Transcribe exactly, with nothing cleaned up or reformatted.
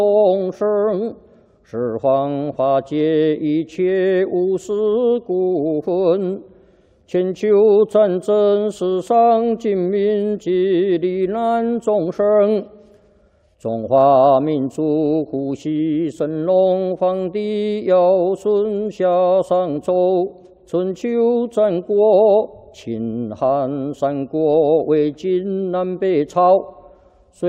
众生，十方法界一切无私故分。千秋战争，世上尽民及罹难众生。中华民族呼吸神龙，皇帝尧舜夏商周，春秋战国，秦汉三国，魏晋南北朝。